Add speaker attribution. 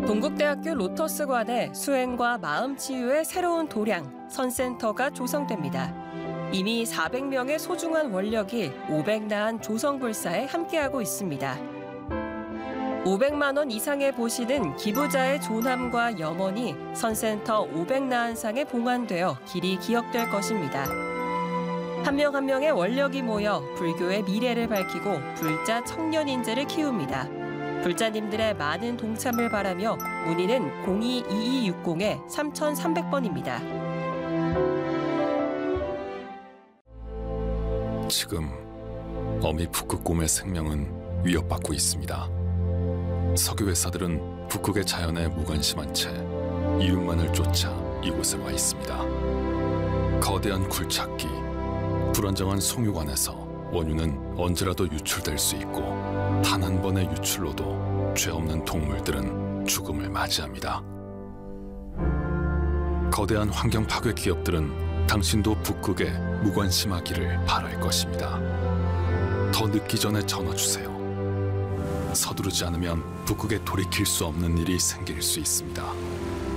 Speaker 1: 동국대학교 로터스관에 수행과 마음치유의 새로운 도량, 선센터가 조성됩니다. 이미 400명의 소중한 원력이 500나한 조성불사에 함께하고 있습니다. 500만 원 이상의 보시는 기부자의 존함과 염원이 선센터 500나한상에 봉안되어 길이 기억될 것입니다. 한 명 한 명의 원력이 모여 불교의 미래를 밝히고 불자 청년 인재를 키웁니다. 불자님들의 많은 동참을 바라며 문의는 02-2260-3300번입니다.
Speaker 2: 지금 어미 북극곰의 생명은 위협받고 있습니다. 석유 회사들은 북극의 자연에 무관심한 채 이윤만을 쫓아 이곳에 와 있습니다. 거대한 굴착기, 불안정한 송유관에서 원유는 언제라도 유출될 수 있고 단 한 번의 유출로도 죄 없는 동물들은 죽음을 맞이합니다. 거대한 환경 파괴 기업들은 당신도 북극에 무관심하기를 바랄 것입니다. 더 늦기 전에 전화 주세요. 서두르지 않으면 북극에 돌이킬 수 없는 일이 생길 수 있습니다.